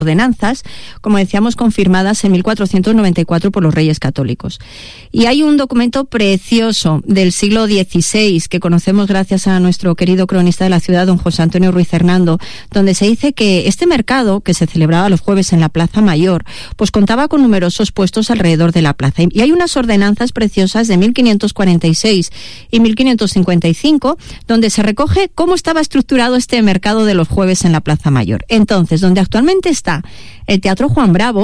ordenanzas, como decíamos, confirmadas en 1494 por los Reyes Católicos. Y hay un documento precioso del siglo XVI que conocemos gracias a nuestro querido cronista de la ciudad, don José Antonio Ruiz Hernando, donde se dice que este mercado, que se celebraba los jueves en la Plaza Mayor, pues contaba con numerosos puestos alrededor de la plaza. Y hay unas ordenanzas preciosas de 1546 y 1555, donde se recoge cómo estaba estructurado este mercado de los jueves en la Plaza Mayor. Entonces, donde actualmente está el Teatro Juan Bravo,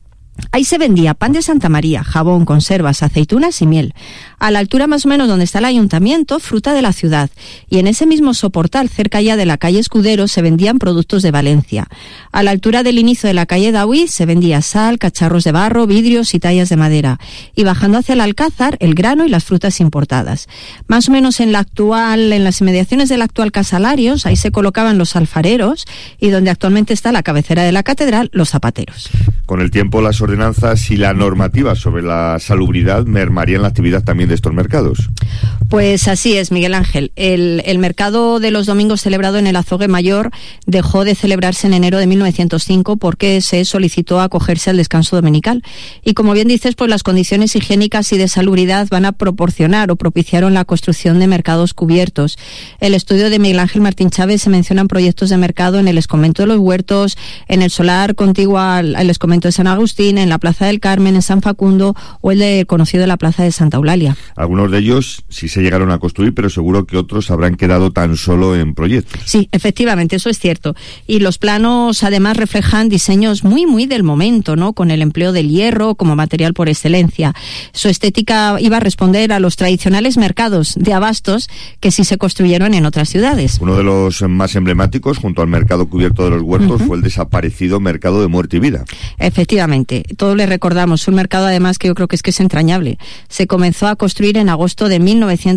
ahí se vendía pan de Santa María, jabón, conservas, aceitunas y miel. A la altura más o menos donde está el ayuntamiento, fruta de la ciudad. Y en ese mismo soportal, cerca ya de la calle Escudero, se vendían productos de Valencia. A la altura del inicio de la calle Daoí se vendía sal, cacharros de barro, vidrios y tallas de madera. Y bajando hacia el Alcázar, el grano y las frutas importadas. Más o menos en las inmediaciones del actual Casalarios, ahí se colocaban los alfareros, y donde actualmente está la cabecera de la catedral, los zapateros. Con el tiempo, las ordenanzas y la normativa sobre la salubridad mermarían la actividad también de estos mercados. Pues así es, Miguel Ángel. El mercado de los domingos celebrado en el Azogue Mayor dejó de celebrarse en enero de 1905 porque se solicitó acogerse al descanso dominical. Y como bien dices, pues las condiciones higiénicas y de salubridad van a proporcionar o propiciaron la construcción de mercados cubiertos. El estudio de Miguel Ángel Martín Chávez se mencionan proyectos de mercado en el Escomento de los Huertos, en el solar contiguo al Escomento de San Agustín, en la Plaza del Carmen, en San Facundo, o el conocido de la Plaza de Santa Eulalia. Algunos de ellos sí se llegaron a construir, pero seguro que otros habrán quedado tan solo en proyectos. Sí, efectivamente, eso es cierto. Y los planos además reflejan diseños muy del momento, ¿no? Con el empleo del hierro como material por excelencia. Su estética iba a responder a los tradicionales mercados de abastos que sí se construyeron en otras ciudades. Uno de los más emblemáticos, junto al mercado cubierto de los Huertos, fue el desaparecido mercado de Muerte y Vida. Efectivamente, todos le recordamos, un mercado además que yo creo que es entrañable. Se comenzó a construir en agosto de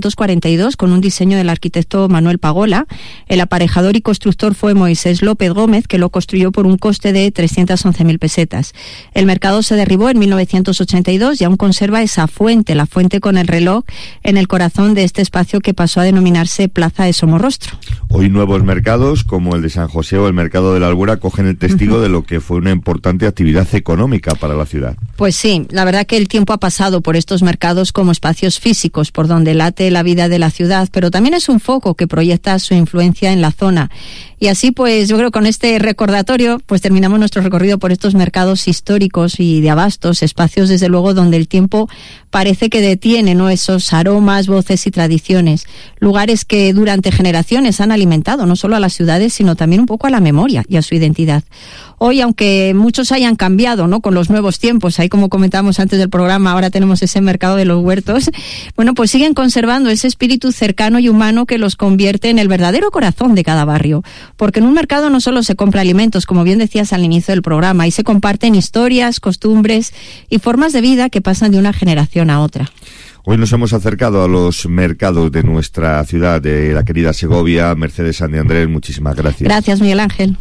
1942 con un diseño del arquitecto Manuel Pagola. El aparejador y constructor fue Moisés López Gómez, que lo construyó por un coste de 311.000 pesetas. El mercado se derribó en 1982 y aún conserva esa fuente, la fuente con el reloj, en el corazón de este espacio que pasó a denominarse Plaza de Somorrostro. Hoy nuevos mercados, como el de San José o el mercado de la Albuera, cogen el testigo de lo que fue una importante actividad económica para la ciudad. Pues sí, la verdad que el tiempo ha pasado por estos mercados como espacios físicos por donde late la vida de la ciudad, pero también es un foco que proyecta su influencia en la zona. Y así, pues yo creo que con este recordatorio pues terminamos nuestro recorrido por estos mercados históricos y de abastos, espacios desde luego donde el tiempo parece que detiene, ¿no?, esos aromas, voces y tradiciones, lugares que durante generaciones han alimentado no solo a las ciudades, sino también un poco a la memoria y a su identidad. Hoy, aunque muchos hayan cambiado, ¿no?, con los nuevos tiempos, ahí como comentábamos antes del programa, ahora tenemos ese mercado de los Huertos, bueno, pues siguen conservando ese espíritu cercano y humano que los convierte en el verdadero corazón de cada barrio. Porque en un mercado no solo se compra alimentos, como bien decías al inicio del programa, ahí se comparten historias, costumbres y formas de vida que pasan de una generación a otra. Hoy nos hemos acercado a los mercados de nuestra ciudad, de la querida Segovia. Mercedes San de Andrés, muchísimas gracias. Gracias, Miguel Ángel.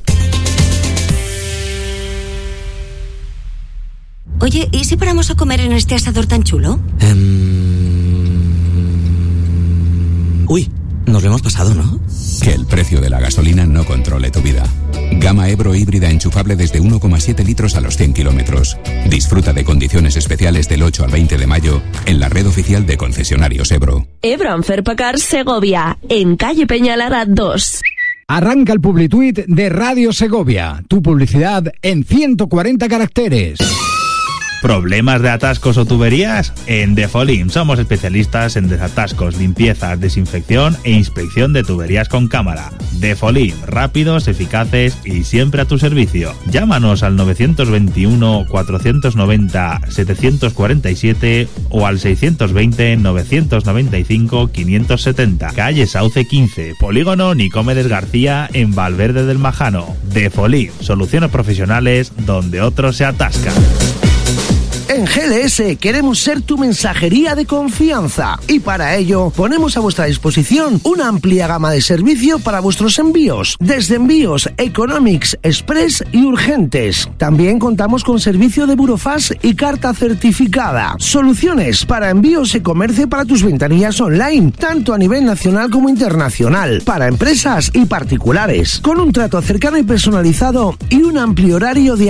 Oye, ¿y si paramos a comer en este asador tan chulo? Uy, nos lo hemos pasado, ¿no? Que el precio de la gasolina no controle tu vida. Gama Ebro híbrida enchufable desde 1,7 litros a los 100 kilómetros. Disfruta de condiciones especiales del 8 al 20 de mayo en la red oficial de concesionarios Ebro. Ebro en Ferpacar Segovia, en calle Peñalara 2. Arranca el Publituit de Radio Segovia. Tu publicidad en 140 caracteres. ¿Problemas de atascos o tuberías? En Defolim somos especialistas en desatascos, limpiezas, desinfección e inspección de tuberías con cámara. Defolim, rápidos, eficaces y siempre a tu servicio. Llámanos al 921 490 747 o al 620 995 570. Calle Sauce 15, Polígono Nicomedes García en Valverde del Majano. Defolim, soluciones profesionales donde otros se atascan. En GLS queremos ser tu mensajería de confianza y para ello ponemos a vuestra disposición una amplia gama de servicio para vuestros envíos, desde envíos Economics, Express y urgentes. También contamos con servicio de burofax y carta certificada. Soluciones para envíos e comercio para tus ventanillas online, tanto a nivel nacional como internacional, para empresas y particulares, con un trato cercano y personalizado y un amplio horario de